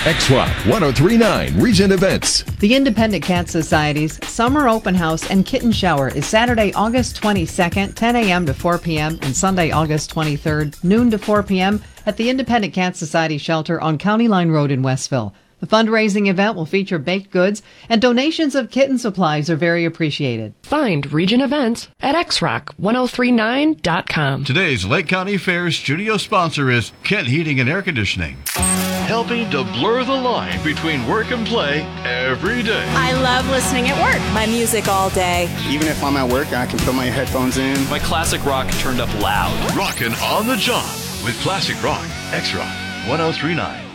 X-Rock 1039 Regent Events. The Independent Cat Society's Summer Open House and Kitten Shower is Saturday, August 22nd, 10 a.m. to 4 p.m. and Sunday, August 23rd, noon to 4 p.m. at the Independent Cat Society Shelter on County Line Road in Westville. The fundraising event will feature baked goods, and donations of kitten supplies are very appreciated. Find Regent Events at xrock1039.com. Today's Lake County Fair studio sponsor is Kent Heating and Air Conditioning. Helping to blur the line between work and play every day. I love listening at work. My music all day. Even if I'm at work, I can put my headphones in. My classic rock turned up loud. Rockin' on the job with classic rock. X-Rock 1039.